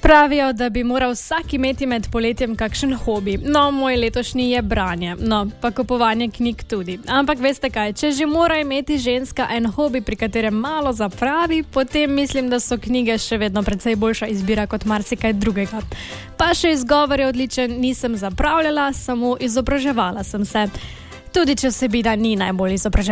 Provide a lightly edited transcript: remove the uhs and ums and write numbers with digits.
Pravijo, da bi moral vsak imeti med poletjem kakšen hobi. No, moj letošnji je branje, no, pa kupovanje knjig tudi. Ampak veste kaj, če že mora imeti ženska en hobi, pri katerem malo zapravi, potem mislim, da so knjige še vedno precej boljša izbira kot marsikaj drugega. Pa še izgovor je odličen, nisem zapravljala, samo izobraževala sem se. Tudi če vsebina ni najbolj izobraževalna.